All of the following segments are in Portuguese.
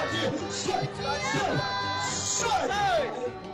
daqui! Sai! Sai! Sai!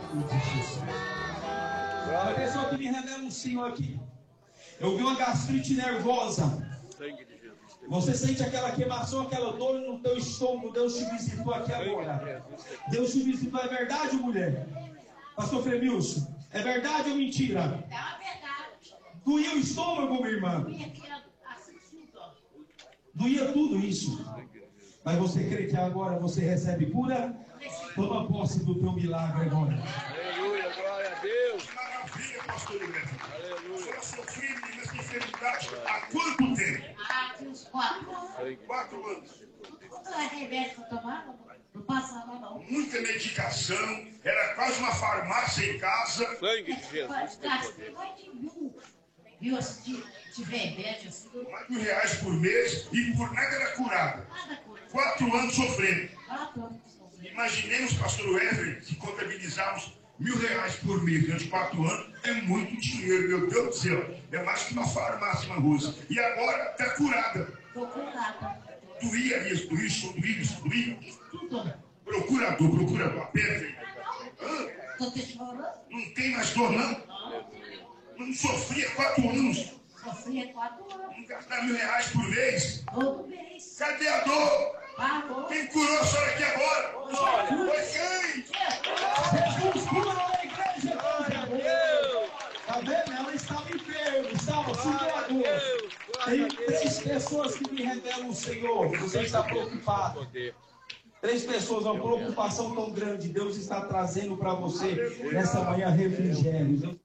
A pessoa que me revela um Senhor aqui. Eu vi uma gastrite nervosa. Você sente aquela queimação, aquela dor no teu estômago. Deus te visitou aqui agora. Deus te visitou. É verdade, mulher? Pastor Fremilson, é verdade ou mentira? É uma verdade. Doía o estômago, minha irmã? Doía aqui, assim, tudo. Doía tudo isso. Mas você crê que agora você recebe cura? Toma posse do teu milagre agora. Aleluia, glória a Deus. Que maravilha, pastor Humberto. Aleluia. Você sofreu nessa enfermidade há quanto tempo? Ah, tinha uns 4 anos. 4 anos. Quando eu remédio para tomar, não passava não. Muita medicação, era quase uma farmácia em casa. Sangue de Jesus tem Gastei poder. mais de 1.000. Viu, assim, de remédio, assim. Mais de R$ 1.000 por mês e por nada era curada. Nada coisa. 4 anos sofrendo. 4 anos que sofri. Imaginemos, pastor Everett, se contabilizarmos R$ 1.000 por mês durante 4 anos, é muito dinheiro, meu Deus do céu. É mais que uma farmácia, uma rosa. E agora está curada. Tô curada. Doía isso, doía isso. Tudo. Procurador, a pedra. Tô te chorando. Não tem mais dor, não? Não sofria 4 anos. Sofria 4 anos. Não gastar R$ 1.000 por mês. Todo mês. Cadê a dor? Pagou. Quem curou a senhora aqui agora? Foi quem? Jesus cura na igreja. Tá vendo? Ela estava enferma, estava sentindo. Tem 3 pessoas que me revelam o Senhor. Você está preocupado. 3 pessoas, uma preocupação tão grande. Deus está trazendo para você nessa manhã refrigério.